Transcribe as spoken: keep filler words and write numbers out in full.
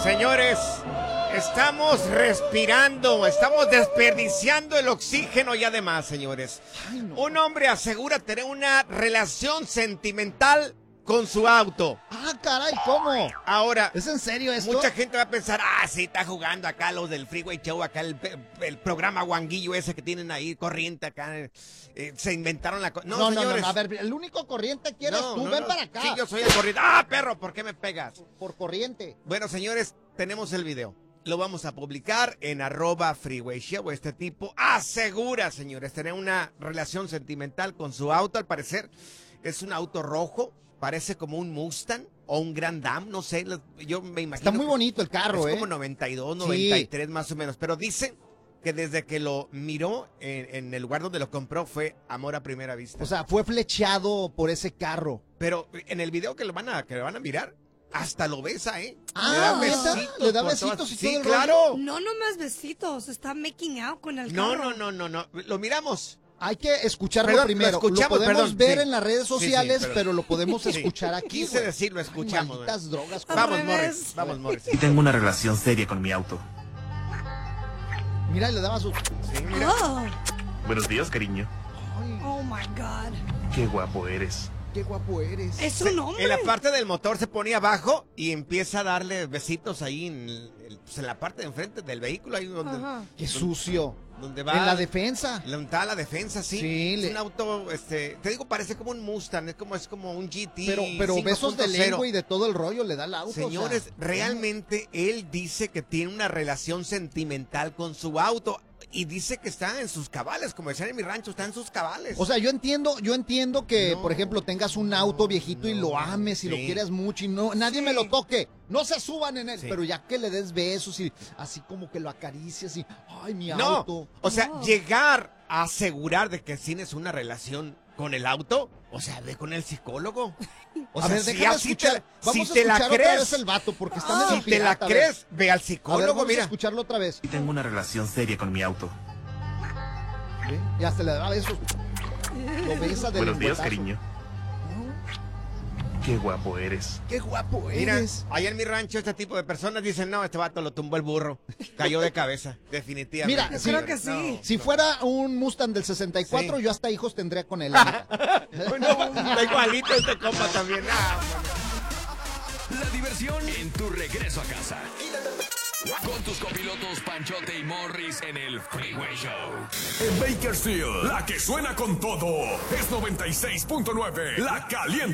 Señores, estamos respirando, estamos desperdiciando el oxígeno y además, señores, Ay, no. un hombre asegura tener una relación sentimental con su auto. Ah, caray, ¿cómo? Ahora, ¿Es en serio esto? mucha gente va a pensar, ah, sí, está jugando acá los del Freeway Show, acá el, el programa guanguillo ese que tienen ahí, corriente acá, eh, se inventaron la cosa. No, No, no, señores. no, a ver, el único corriente que eres No, tú, no, ven no. para acá. Sí, yo soy el corriente. ¡Ah, perro! ¿Por qué me pegas? Por corriente. Bueno, señores, tenemos el video. Lo vamos a publicar en arroba Freeway Show. Este tipo asegura, señores, tener una relación sentimental con su auto. Al parecer es un auto rojo, parece como un Mustang o un Grand Am, no sé, yo me imagino. Está muy que bonito el carro, es ¿eh? como noventa y dos, noventa y tres más o menos, pero dicen que desde que lo miró en, en el lugar donde lo compró fue amor a primera vista. O sea, fue flecheado por ese carro. Pero en el video que lo van a, que lo van a mirar, hasta lo besa, ¿eh? Ah, le da ¿neta? besitos. ¿Le da por besitos todas- y Sí, todo el claro. No, no más besitos, está making out con el No, carro. no, no, no, no. Lo miramos. Hay que escucharlo Perdón, lo primero. Lo, escuchamos, podemos perdón, ver sí. en las redes Sí, sí, sociales, perdón. pero lo podemos Sí. escuchar aquí. Quise güey. decir, lo escuchamos. Ay, malditas drogas. Al Vamos, revés. Morris. Vamos, Morris. Y tengo una relación seria con mi auto. Mira, le daba su... Sí, mira. Oh, Buenos días, cariño. Ay, oh my God. Qué guapo eres. qué guapo eres. Es un hombre. En la parte del motor se pone abajo y empieza a darle besitos ahí en, el- pues en la parte de enfrente del vehículo, ahí donde, Ajá. Qué sucio. donde va. En la defensa. Donde está la defensa, sí. Sí, es le- un auto, este, te digo, parece como un Mustang, es como, es como un G T. Pero, pero besos de cinco punto cero. lengua y de todo el rollo le da el auto. Señores, o sea, realmente él dice que tiene una relación sentimental con su auto y dice que está en sus cabales, como decían en mi rancho, está en sus cabales. O sea, yo entiendo, yo entiendo que, No. por ejemplo, tengas un auto viejito y No. lo ames y lo Sí. quieras mucho y no, nadie Sí. me lo toque, no se suban en él, Sí. pero ya que le des besos y así como que lo acaricias y, ay, mi no, auto. o sea, No. llegar a asegurar de que tienes una relación con el auto, o sea, ve con el psicólogo. O a sea, ver, si déjame así escuchar, te, vamos si a te la escuchar otra crees, vez el vato porque está medio si te la pirata, a ver. crees, ve al A ver, psicólogo, vamos a mira. escucharlo otra vez. Y tengo una relación seria con mi auto. ¿Sí? Y hasta le da besos. Lo besa de Buenos días, lengüetazo. cariño. Qué guapo eres. Qué guapo Mira, eres. allá en mi rancho este tipo de personas dicen, no, este vato lo tumbó el burro, cayó de cabeza, definitivamente. Mira, Yo sí, creo que sí. Si fuera un Mustang del sesenta y cuatro, Sí. yo hasta hijos tendría con él. la neta. Bueno, está igualito este compa también. Ah, La diversión en tu regreso a casa. Con tus copilotos Panchote y Morris en el Freeway Show. En Bakersfield, la que suena con todo es noventa y seis punto nueve, La Caliente.